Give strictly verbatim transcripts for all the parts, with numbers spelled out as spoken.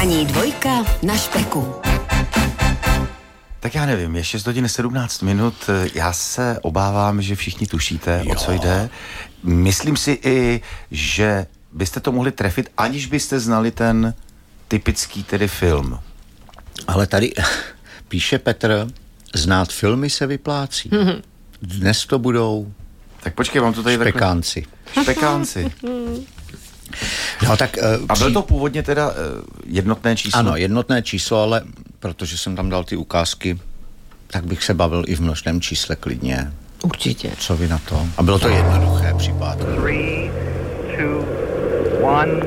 Ranní dvojka na Špeku. Tak já nevím, je šest hodin sedmnáct minut, já se obávám, že všichni tušíte, jo. o co jde. Myslím si i, že byste to mohli trefit, aniž byste znali ten typický tedy film. Ale tady píše Petr, znát filmy se vyplácí. Mm-hmm. Dnes to budou tak počkej, mám to tady špekánci. Takhle... Špekánci. No, tak, uh, a bylo to původně teda uh, jednotné číslo? Ano, jednotné číslo, ale protože jsem tam dal ty ukázky, tak bych se bavil i v množném čísle klidně. Určitě. Co vy na to? A bylo to jednoduché případ. Three, two, one.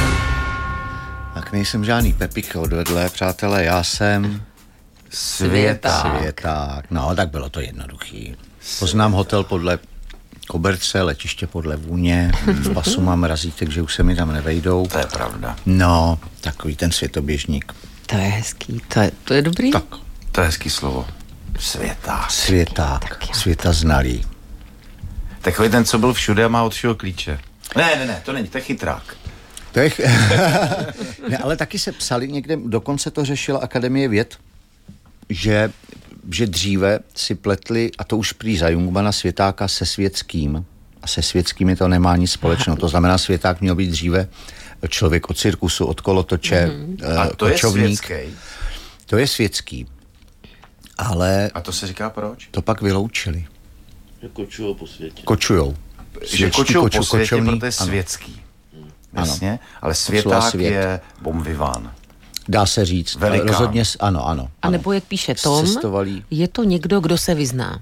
Tak nejsem žádný Pepík odvedle, přátelé, já jsem... Světák. Světák. No, tak bylo to jednoduchý. Poznám hotel podle koberce, letiště podle vůně, v pasu mám razítek, že už se mi tam nevejdou. To je pravda. No, takový ten světoběžník. To je hezký, to je, to je dobrý. Tak. To je hezký slovo. Světák. Světák, světa znalý. Takový ten, co byl všude a má od všeho klíče. Ne, ne, ne, to není, to je chytrák. To je... ne, ale taky se psali někde, dokonce to řešila Akademie věd, že, že dříve si pletli, a to už prý za Jungmana, světáka se světským. A se světskými to nemá nic společného. To znamená, světák měl být dříve člověk od cirkusu, od kolotoče, mm-hmm. A to kočovník. Je světský. To je světský. Ale... A to se říká proč? To pak vyloučili. Že kočujou po světě. Kočujou. Že kočujou po světě, kočovný, protože je světský. Ano. Jasně, ale světák svět. Je bomviván. Dá se říct. Velikán. Rozhodně, ano, ano. A nebo jak píše Tom, Cestovalý. Je to někdo, kdo se vyzná.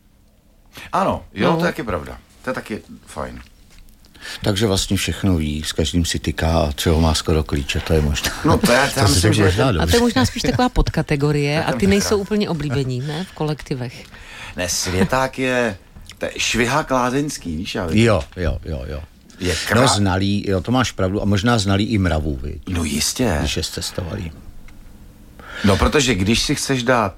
Ano, jo, no. To je taky pravda. To je taky fajn. Takže vlastně všechno ví, s každým si tyká a čeho má skoro klíče, to je možná. No to je tam myslím, že A to je možná spíš taková podkategorie a ty nejsou úplně oblíbení, ne, v kolektivech. Ne, světák je, to je švihák lázeňský, víš? Já jo, jo, jo, jo. Je krá... No znalý, jo, to máš pravdu, a možná znalý i mravů, viď? No jistě. Když je cestovalý. No protože když si chceš dát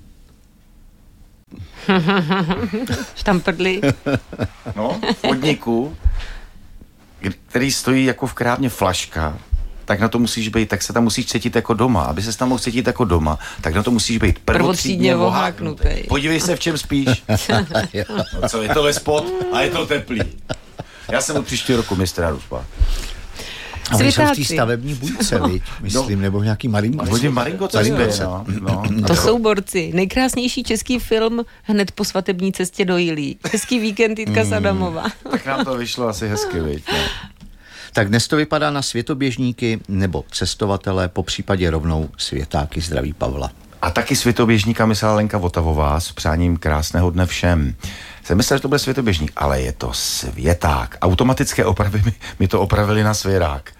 Štamprdli. no, v podniku, který stojí jako v krávně flaška, tak na to musíš být, tak se tam musíš cítit jako doma. Aby ses tam mohl cítit jako doma, tak na to musíš být prvotřídně oháknutý. Podívej se, v čem spíš. No co, je to ve spod a je to teplý. Já jsem od příštího roku mistra Ruspa. A oni jsou v té stavební budce, viď? Myslím, no, nebo v nějaký maringoce. Hodně maringoce. No, no. To jsou borci. Nejkrásnější český film hned po svatební cestě do Jilí. Hezký víkend Jitka mm. Sadamova. Tak nám to vyšlo asi hezky, viď? No. Tak dnes to vypadá na světoběžníky nebo cestovatele, po případě rovnou světáky. Zdraví Pavla. A taky světoběžníka myslela Lenka Votavová s přáním krásného dne všem. Jsem myslel, že to bude světoběžník, ale je to světák. Automatické opravy mi, mi to opravili na svěrák.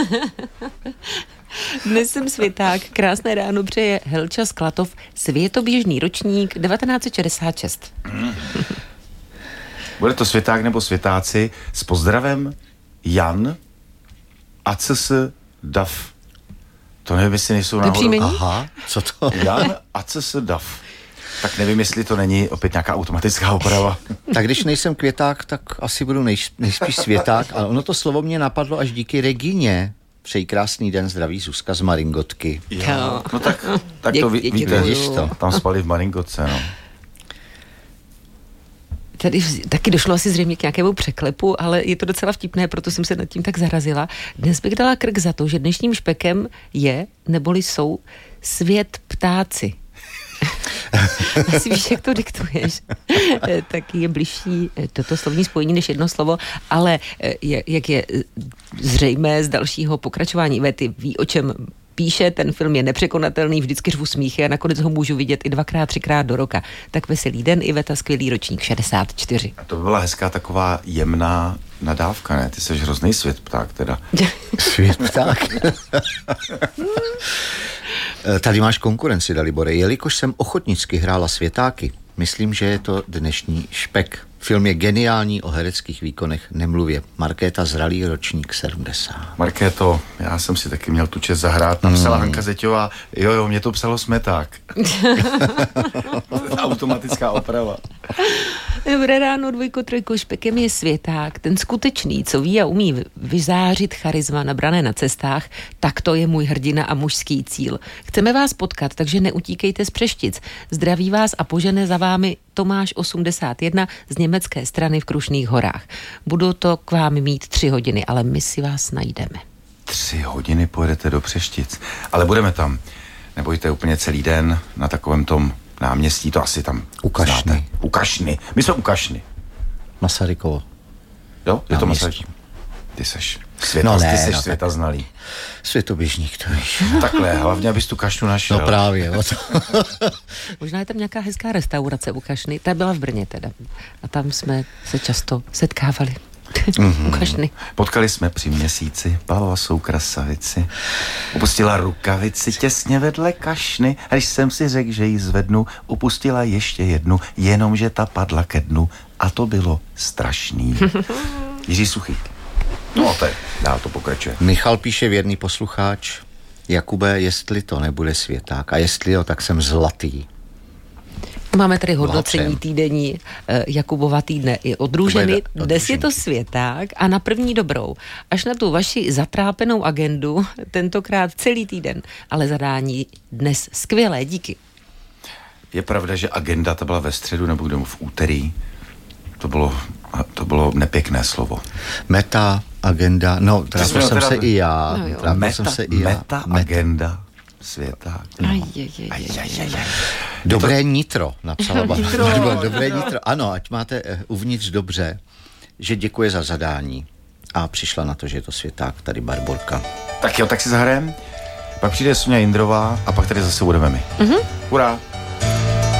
Dnes jsem světák. Krásné ráno přeje Helča Sklatov, světoběžný ročník devatenáct set šedesát šest. Mm. Bude to světák nebo světáci s pozdravem Jan a C S Dav. To nevím, jestli nejsou náhodou. Aha, co to? Jan a C S Dav. Tak nevím, jestli to není opět nějaká automatická oprava. Tak když nejsem květák, tak asi budu nej, nejspíš světák. Ale ono to slovo mě napadlo až díky Regině. Přeji krásný den, zdraví Zuzka z Maringotky. Jo. No tak, tak to ví, víte, to. Tam spali v Maringotce, no. Tady taky došlo asi zřejmě k nějakému překlepu, ale je to docela vtipné, proto jsem se nad tím tak zarazila. Dnes bych dala krk za to, že dnešním špekem je, neboli jsou, svět ptáci. Asi víš, jak to diktuješ. Taky je bližší toto slovní spojení než jedno slovo, ale jak je zřejmé z dalšího pokračování Vety, ví, o čem píše, ten film je nepřekonatelný, vždycky řvu smíchy a nakonec ho můžu vidět i dvakrát, třikrát do roka. Tak veselý den, Iveta, skvělý ročník šedesát čtyři. A to by byla hezká taková jemná nadávka, ne? Ty jsi hrozný svět pták teda. Svět pták. Tady máš konkurenci, Dalibore. Jelikož jsem ochotnicky hrála světáky, myslím, že je to dnešní špek. Film je geniální, o hereckých výkonech nemluvě. Markéta Zralý, ročník sedmdesát. Markéto, já jsem si taky měl tu čest zahrát. Napsala hmm. Hanka Zeťová, jo, jo, mě to psalo Smeták. Automatická oprava. Dobré ráno, dvojko, trojko, špekem je světák. Ten skutečný, co ví a umí vyzářit charisma nabrané na cestách, tak to je můj hrdina a mužský cíl. Chceme vás potkat, takže neutíkejte z Přeštic. Zdraví vás a požene za vámi Tomáš osmdesát jedna z německé strany v Krušných horách. Budu to k vám mít tři hodiny, ale my si vás najdeme. Tři hodiny pojedete do Přeštic, ale budeme tam. Nebojte, úplně celý den na takovém tom náměstí, to asi tam u Kašny. Znáte. U Kašny. My jsme u Kašny. Masarykovo. Jo, je to Masaryk. Ty seš světa, no ne, ty seš no, světa tak... znalý. Světoběžník, to víš. Takhle, hlavně, abys tu Kašnu našel. No právě. Možná je tam nějaká hezká restaurace u Kašny. Ta byla v Brně teda. A tam jsme se často setkávali. Mm-hmm. U Kašny. Potkali jsme při měsíci palavasou krasavici. Upustila rukavici těsně vedle Kašny. A když jsem si řekl, že ji zvednu, upustila ještě jednu, jenomže ta padla ke dnu. A to bylo strašný. Jiří Suchý. No to je, dál to pokračuje. Michal píše, věrný poslucháč. Jakube, jestli to nebude světák a jestli jo, tak jsem zlatý. Máme tady hodnocení týdenní uh, Jakubova týdne i od družiny. Dnes je to světák a na první dobrou. Až na tu vaši zatrápenou agendu, tentokrát celý týden, ale zadání dnes skvělé, díky. Je pravda, že agenda ta byla ve středu nebo kdo v úterý. To bylo, to bylo nepěkné slovo. Meta, agenda, no, trápil jsem se i já. No meta, jsem se i já. Meta, agenda. Světa. No. Aj, aj, aj, aj, aj, aj, aj. Dobré to... nitro, napsala Barbora. Dobré nitro, ano, ať máte uvnitř dobře, že děkuje za zadání a přišla na to, že je to světák, tady Barborka. Tak jo, tak si zahrajem, pak přijde Soňa Jindrová a pak tady zase budeme my. Mm-hmm. Hurá!